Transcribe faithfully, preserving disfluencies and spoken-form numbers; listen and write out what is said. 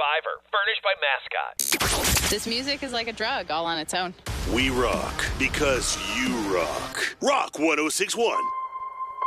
Survivor, furnished by Mascot. This music is like a drug all on its own. We rock because you rock. Rock one oh six point one.